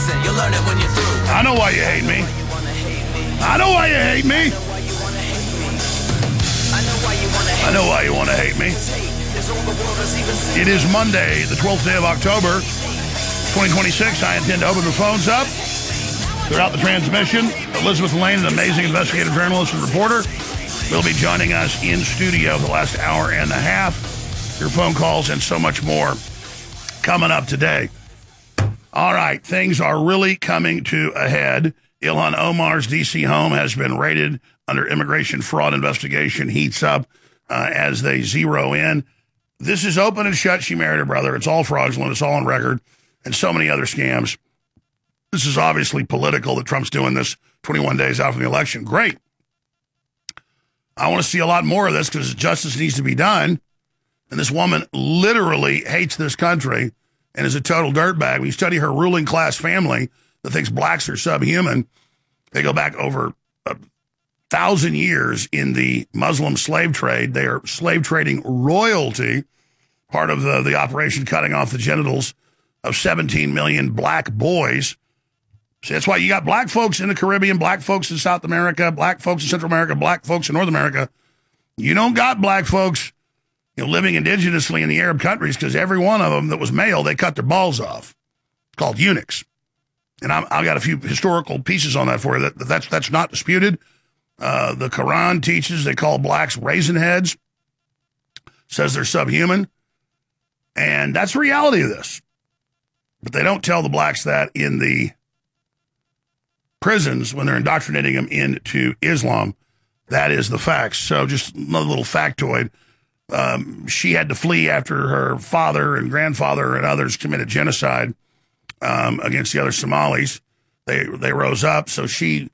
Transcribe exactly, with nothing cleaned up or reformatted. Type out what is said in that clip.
Listen, you'll learn it when you're through. I know why you hate me. I know why you hate me. I know why you want to hate me. It is Monday, the twelfth day of October, twenty twenty-six. I intend to open the phones up throughout the transmission. Elizabeth Lane, an amazing investigative journalist and reporter, will be joining us in studio for the last hour and a half. Your phone calls and so much more coming up today. All right, things are really coming to a head. Ilhan Omar's D C home has been raided under immigration fraud investigation, heats up uh, as they zero in. This is open and shut. She married her brother. It's all fraudulent. It's all on record. And so many other scams. This is obviously political that Trump's doing this twenty-one days out from the election. Great. I want to see a lot more of this because justice needs to be done. And this woman literally hates this country and is a total dirtbag. When you study her ruling class family that thinks blacks are subhuman, they go back over a thousand years in the Muslim slave trade. They are slave trading royalty, part of the, the operation cutting off the genitals of seventeen million black boys. So that's why you got black folks in the Caribbean, black folks in South America, black folks in Central America, black folks in North America. You don't got black folks, you know, living indigenously in the Arab countries because every one of them that was male, they cut their balls off. It's called eunuchs. And I'm, I've got a few historical pieces on that for you. That, that's, that's not disputed. Uh, the Quran teaches they call blacks raisin heads, says they're subhuman. And that's the reality of this. But they don't tell the blacks that in the prisons when they're indoctrinating them into Islam. That is the facts. So just another little factoid. Um, she had to flee after her father and grandfather and others committed genocide um, against the other Somalis. They they rose up. So she